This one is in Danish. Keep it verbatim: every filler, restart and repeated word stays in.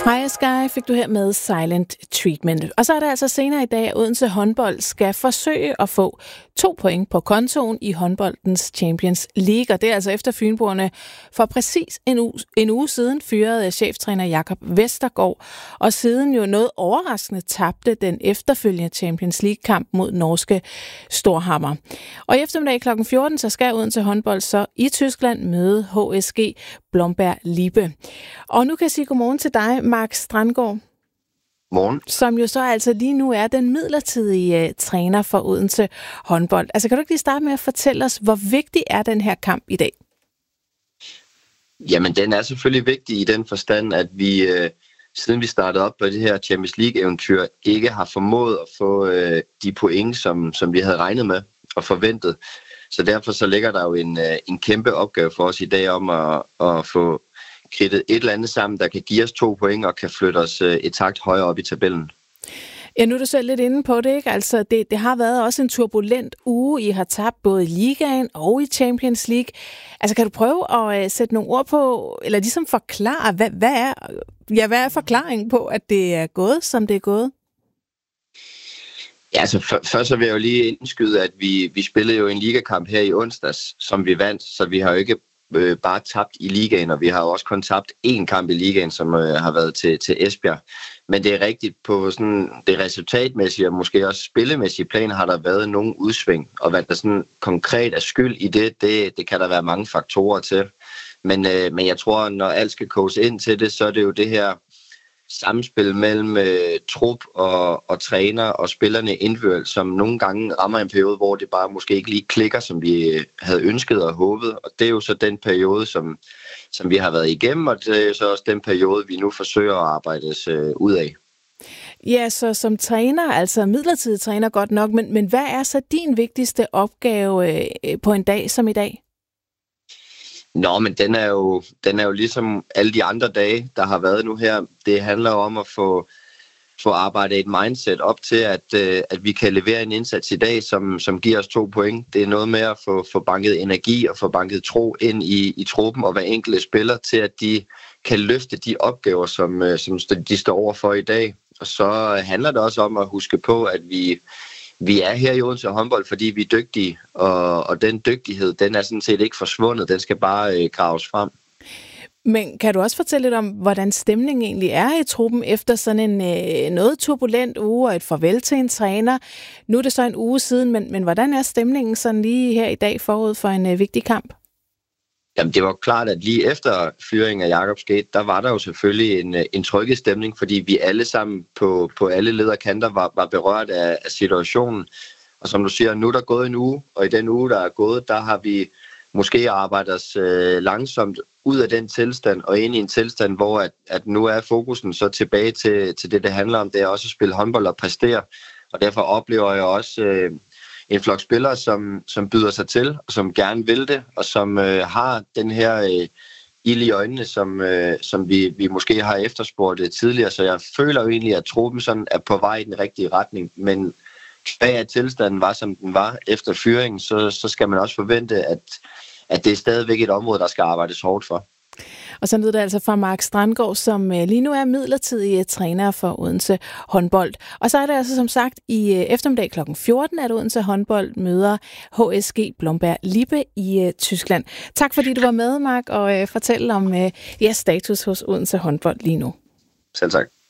Freja Sky fik du her med Silent Treatment. Og så er det altså senere i dag, at Odense håndbold skal forsøge at få to point på kontoen i håndboldens Champions League. Og det er altså efter Fynboerne for præcis en uge, en uge siden fyrede cheftræner Jakob Vestergaard. Og siden jo noget overraskende tabte den efterfølgende Champions League-kamp mod norske Storhamar. Og i eftermiddag klokken fjorten, så skal Odense håndbold så i Tyskland møde H S G Blomberg Lippe. Og nu kan jeg sige godmorgen til dig, Mark Strandgaard. Morgen. Som jo så altså lige nu er den midlertidige uh, træner for Odense håndbold. Altså kan du ikke lige starte med at fortælle os, hvor vigtig er den her kamp i dag? Jamen den er selvfølgelig vigtig i den forstand, at vi uh, siden vi startede op på det her Champions League-eventyr, ikke har formået at få uh, de point, som, som vi havde regnet med og forventet. Så derfor så ligger der jo en, uh, en kæmpe opgave for os i dag om at, at få kridtet et eller andet sammen, der kan give os to point og kan flytte os et takt højere op i tabellen. Ja, nu er du selv lidt inde på det, ikke? Altså, det, det har været også en turbulent uge. I har tabt både i Ligaen og i Champions League. Altså, kan du prøve at uh, sætte nogle ord på, eller ligesom forklare, hvad, hvad, er, ja, hvad er forklaringen på, at det er gået, som det er gået? Ja, altså for, først så vil jeg jo lige indskyde, at vi, vi spillede jo en ligakamp her i onsdags, som vi vandt, så vi har jo ikke øh, bare tabt i ligaen, og vi har jo også kun tabt én kamp i ligaen, som øh, har været til, til Esbjerg. Men det er rigtigt, på sådan det resultatmæssige og måske også spillemæssige plan har der været nogle udsving, og hvad der sådan konkret er skyld i det, det, det kan der være mange faktorer til. Men, øh, men jeg tror, når alt skal koges ind til det, så er det jo det her samspil mellem øh, trup og, og træner og spillerne indført, som nogle gange rammer en periode, hvor det bare måske ikke lige klikker, som vi øh, havde ønsket og håbet. Og det er jo så den periode, som, som vi har været igennem, og det er så også den periode, vi nu forsøger at arbejde øh, ud af. Ja, så som træner, altså midlertidig træner godt nok, men, men hvad er så din vigtigste opgave øh, på en dag som i dag? Nå, men den er, jo, den er jo ligesom alle de andre dage, der har været nu her. Det handler om at få, få arbejdet et mindset op til, at, at vi kan levere en indsats i dag, som, som giver os to point. Det er noget med at få, få banket energi og få banket tro ind i, i truppen og hver enkelte spiller til, at de kan løfte de opgaver, som, som de står over for i dag. Og så handler det også om at huske på, at vi... Vi er her i Odense håndbold, fordi vi er dygtige, og, og den dygtighed, den er sådan set ikke forsvundet. Den skal bare øh, graves frem. Men kan du også fortælle lidt om, hvordan stemningen egentlig er i truppen efter sådan en øh, noget turbulent uge og et farvel til en træner? Nu er det så en uge siden, men, men hvordan er stemningen sådan lige her i dag forud for en øh, vigtig kamp? Jamen, det var klart, at lige efter fyringen af Jakob skete, der var der jo selvfølgelig en, en trygge stemning, fordi vi alle sammen på, på alle lederkanter var, var berørt af, af situationen. Og som du siger, nu er der gået en uge, og i den uge, der er gået, der har vi måske arbejdet os øh, langsomt ud af den tilstand og ind i en tilstand, hvor at, at nu er fokusen så tilbage til, til det, det handler om. Det er også at spille håndbold og præstere, og derfor oplever jeg også... Øh, en flok spillere, som, som byder sig til, og som gerne vil det, og som øh, har den her øh, ild i øjnene, som, øh, som vi, vi måske har efterspurgt det tidligere. Så jeg føler jo egentlig, at truppen sådan er på vej i den rigtige retning. Men bag at tilstanden var, som den var efter fyringen, så, så skal man også forvente, at, at det er stadigvæk et område, der skal arbejdes hårdt for. Og så lyder det altså fra Mark Strandgaard, som lige nu er midlertidig træner for Odense håndbold. Og så er det altså som sagt i eftermiddag klokken fjorten, at Odense håndbold møder H S G Blomberg Lippe i Tyskland. Tak fordi du var med, Mark, og fortælle om jeres status hos Odense håndbold lige nu. Selv tak.